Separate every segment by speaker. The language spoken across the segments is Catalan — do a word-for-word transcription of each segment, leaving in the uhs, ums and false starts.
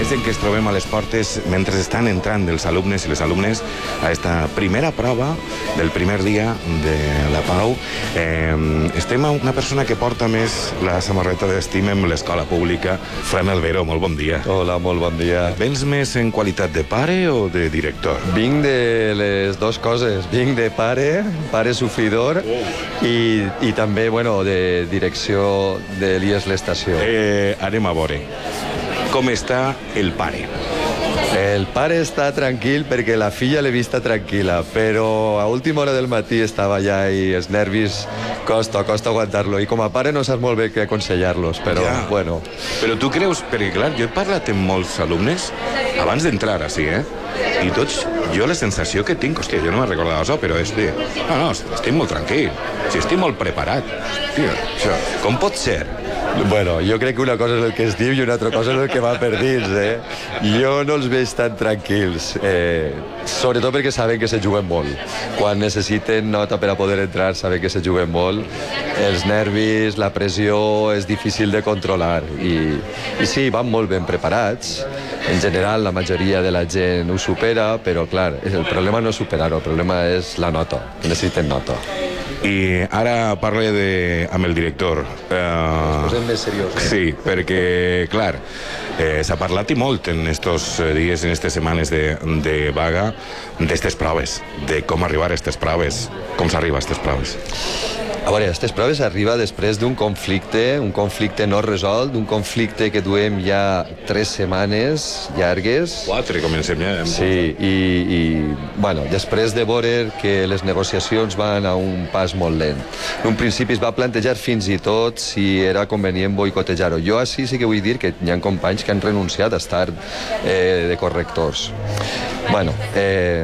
Speaker 1: mes en què es trobem a les portes mentre estan entrant els alumnes i les alumnes a esta primera prova del primer dia de la Pau. Eh, estem amb una persona que porta més la samarreta d'Estimem l'escola pública, Fran Albero, molt bon dia.
Speaker 2: Hola, molt bon dia.
Speaker 1: Vens més en qualitat de pare o de director?
Speaker 2: Vinc de les dues coses. Vinc de pare, pare sofridor, i, i també, bueno, de direcció de l'I E S l'Estació.
Speaker 1: Eh, anem a veure. Com està el pare?
Speaker 2: El pare està tranquil perquè la filla l'he vista tranquil·la, però a última hora del matí estava allà i els nervis costa, costa aguantar-lo. I com a pare no saps molt bé què aconsellar-los, però
Speaker 1: ja.
Speaker 2: bueno.
Speaker 1: Però tu creus, perquè clar, jo he parlat amb molts alumnes abans d'entrar així, eh? I tots, jo la sensació que tinc, hòstia, jo no me'n recordava això, però és de... No, no, estic molt tranquil, si estic molt preparat. Hòstia, això, com pot ser?
Speaker 2: Bueno, jo crec que una cosa és el que es diu i una altra cosa és el que va per dins, eh? Jo no els veig tan tranquils, eh, sobretot perquè saben que se juguen molt. Quan necessiten nota per a poder entrar, saben que se juguen molt. Els nervis, la pressió, és difícil de controlar. I, i sí, van molt ben preparats. En general, la majoria de la gent ho supera, però, clar, el problema no és superar-ho, el problema és la nota. Necessiten nota.
Speaker 1: I ara parle de, amb el director. Uh,
Speaker 2: Ens posem més seriós. Eh?
Speaker 1: Sí, perquè, clar, eh, s'ha parlat i molt en estos dies, en aquestes setmanes de, de vaga, d'estes proves, de com arribar a aquestes proves, com s'arriba a aquestes proves.
Speaker 2: A veure, aquestes proves arriba després d'un conflicte, un conflicte no resolt, d'un conflicte que duem ja tres setmanes llargues.
Speaker 1: Quatre, comencem ja.
Speaker 2: Sí, i, i bueno, després de veure que les negociacions van a un pas molt lent. En un principi es va plantejar fins i tot si era convenient boicotejar-ho. Jo així sí que vull dir que hi ha companys que han renunciat a estar eh, de correctors. Bueno, eh,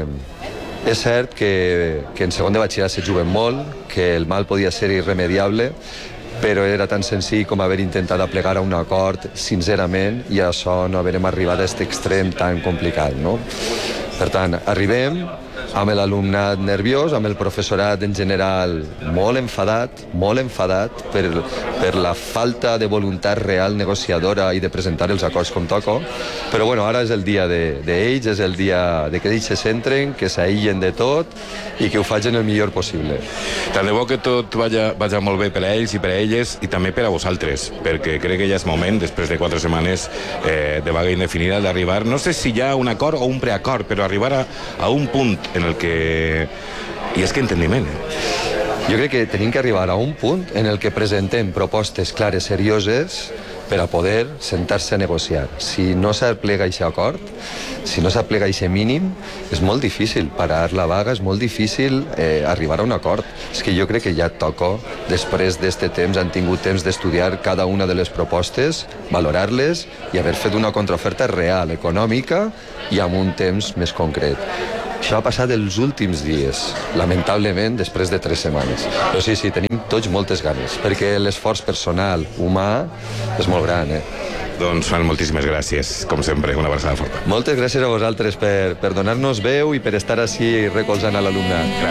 Speaker 2: és cert que, que en segon de batxillerat se juguen molt, que el mal podia ser irremediable, però era tan senzill com haver intentat aplegar a un acord sincerament i a això no haverem arribat a aquest extrem tan complicat, no? Per tant, arribem amb l'alumnat nerviós, amb el professorat en general molt enfadat, molt enfadat per, per la falta de voluntat real negociadora i de presentar els acords com toco, però bueno, ara és el dia d'ells, de, de és el dia de que ells se centren, que s'aïllen de tot i que ho facin el millor possible.
Speaker 1: Tant de bo que tot vagi, vagi molt bé per a ells i per a elles i també per a vosaltres, perquè crec que ja és moment, després de quatre setmanes eh, de vaga indefinida, d'arribar, no sé si hi ha un acord o un preacord, però arribar a, a un punt en el que... I és que entendiment, eh?
Speaker 2: Jo crec que tenim que arribar a un punt en el que presentem propostes clares, serioses, per a poder sentar-se a negociar. Si no s'aplega aquest acord, si no s'aplega aquest mínim, és molt difícil parar la vaga, és molt difícil eh, arribar a un acord. És que jo crec que ja toca, després d'aquest temps, han tingut temps d'estudiar cada una de les propostes, valorar-les i haver fet una contraoferta real, econòmica i amb un temps més concret. Això ha passat els últims dies, lamentablement, després de tres setmanes. Però sí, sí, tenim tots moltes ganes, perquè l'esforç personal, humà, és molt gran, eh?
Speaker 1: Doncs, Fran, moltíssimes gràcies, com sempre, una abraçada forta.
Speaker 2: Moltes gràcies a vosaltres per, per donar-nos veu i per estar així recolzant a l'alumnat.